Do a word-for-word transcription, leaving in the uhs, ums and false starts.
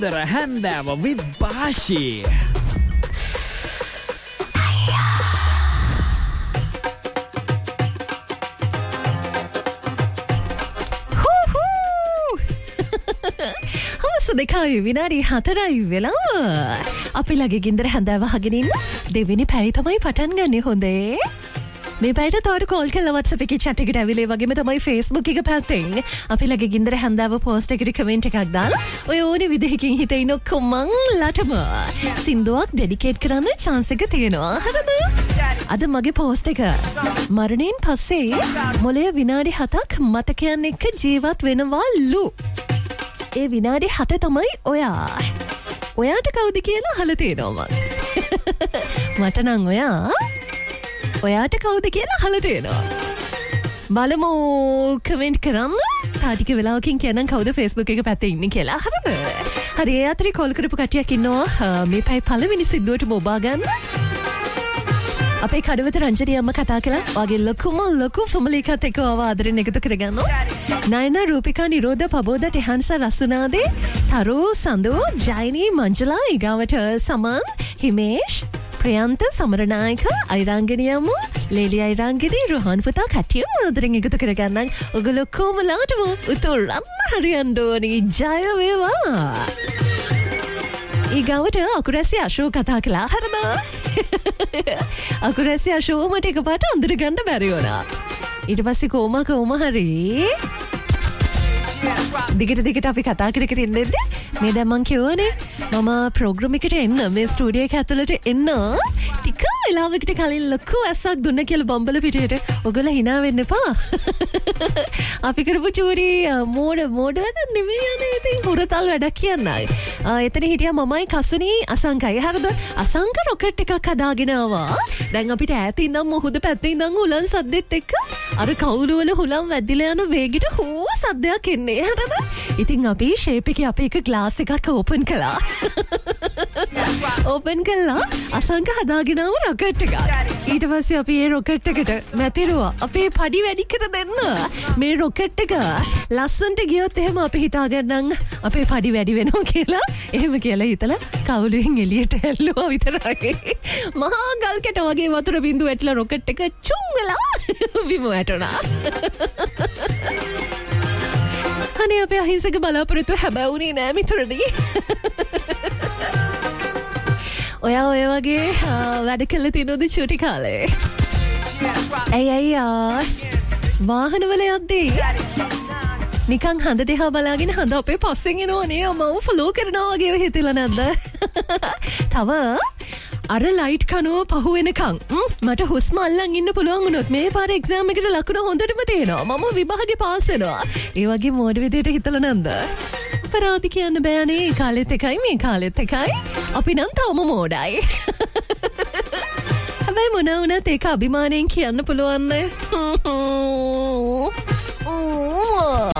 දර හැන්දෑව with Bashi. දෙකයි විනාඩි හතරයි වෙලාව. අපි ළඟ ගින්දර හැන්දෑව අහගෙන ඉන්න දෙවෙනි පැය තමයි පටන් ගන්නේ. හොඳේ. මේ පැයට තවට කෝල් කරලා WhatsApp එකේ chat එකට ඇවිල්ලා වගේම තමයි Facebook එක පැත්තෙන් අපි ළඟ ගින්දර හැන්දෑව post එකට comment එකක් දාලා ඔය ඕනේ විදිහකින් හිතේ ඉන්න කොමංලටම සින්දුවක් dedicate කරන්න chance එක තියෙනවා. හරිද? අද මගේ post එක මරණයෙන් පස්සේ මොලේ විනාඩි හතක් මතකයන් එක්ක ජීවත් වෙනවලු. ඒ විනාඩි හත තමයි ඔයා. ඔයාට කවුද කියලා අහලා තියෙනවා මම. මට නම් ඔයා ඔයාට කවුද කියලා අහලා තියෙනවා. බලමු කමෙන්ට් කරන්න. තාටික වෙලාවකින් කියනනම් කවුද Facebook එක පැත්තේ ඉන්නේ කියලා. හරිද? හරි ඒ අතරේ කෝල් කරපු කට්ටියක් ඉන්නවා මේ පැය පළවෙනි සිද්දුවට මොබා ගන්න. අපේ කඩවත රංජනී අම්ම කතා කළා. වගේ ලොකුම ලොකු ෆැමිලි එකත් එක්ක ආව ආදරෙන් එකතු කරගන්නවා. නයනා රූපිකා නිරෝධ පබෝද ටෙහන්ස රසුනාදේ තරු සඳු ජයිනී මංජලා ඊගාවට සමන් හිමේෂ් ප්‍රියන්ත සමරනායක අයිරාංගනියම ලේලි අයිරාංගනී රෝහන් පුතා කට්ටියම ආදරෙන් එකතු කරගන්නම්. ඔයගොල්ලෝ කොමලාටම උතුරන්න හරියන්න ඕනි. ජය වේවා. ඊගාවට අකුරැසි අශෝ කතා කළා. හරිද? අකුරැසි අශෝ මට එකපාරට අඳුර ගන්න බැරි වුණා. ඊට පස්සේ කොහොම කොහොම හරි දිගට දිගට අපි කතා කර කර ඉන්නේ. මේ දැන් මං කියවනේ මම ප්‍රෝග්‍රෑම් එකට එන්න මේ ස්ටුඩියෝ එක ඇතුළට එන්න ටික වෙලාවකට කලින් ලොකු ඇස්සක් දුන්න කියලා බම්බල පිටේට. ඔයගොල්ලෝ hina වෙන්න එපා. අපි කරපු චූරි මෝඩ මෝඩ වැඩ නෙමෙයි යන්නේ. ඉතින් හුරතල් වැඩක් කියන්නයි. එතන හිටියා මමයි කසුනී අසංකයි. හරිද? අසංක රොකට් එකක් හදාගෙන ආවා. දැන් අපිට ඈතින් ඉඳන් මොහොත පැත්තේ ඉඳන් හුලන් සද්දෙත් එක්ක අර කවුළු වල හුලම් වැදිලා යන වේගෙට හෝ සද්දයක් එන්නේ. හරිද? ඉතින් අපි ෂේප් එකේ අපි එක ග්ලාස් එකක් ඕපන් කළා. ඕපන් කළා අසංක හදාගෙන ආව රොකට් එකක්. ඊට පස්සේ අපි ඒ රොකට් එකට මැතිරුවා අපේ පඩි වැඩි කර දෙන්න. මේ රොකට් එක ලස්සන්ට ගියොත් එහෙම අපි හිතාගන්නම් අපේ පඩි වැඩි වෙනවා කියලා. එහෙම කියලා හිතලා කවුළුවෙන් එළියට ඇල්ලුවා විතරයි. මහා ගල් කැට වගේ වතුර බින්දුව ඇටලා රොකට් එක චුම් වෙලා බිම වැටුණා. අනේ අපේ අහිංසක බලාපොරොත්තු හැබැවුනේ නෑ මිතුරනි. ඔයා ඔය වගේ වැඩ කළ තියෙනවද චූටි කාලේ? ඇයි අයියා වාහනවල යද්දී නිකන් හඳ දිහා බලාගෙන හඳ අපේ පස්සෙන් එනවනේ මම ෆලෝ කරනවා වගේ හිතෙලා නැද්ද? තව අර ලයිට් කනුව පහු වෙනකන් මට හුස්ම අල්ලන් ඉන්න පුළුවන් වුණොත් මේ පාර එක්සෑම් එකට ලකුණ හොඳටම තියෙනවා. මම විභාගේ පාස් වෙනවා. ඒ වගේ මෝඩ විදියට හිතලා නැද්ද? අපරාධ කියන්න බෑනේ. කාලෙත් එකයි මේ කාලෙත් එකයි. අපි නම් තවම මෝඩයි. හැබැයි මොනවා වුණත් ඒක අභිමාණයෙන් කියන්න පුළුවන් නේ.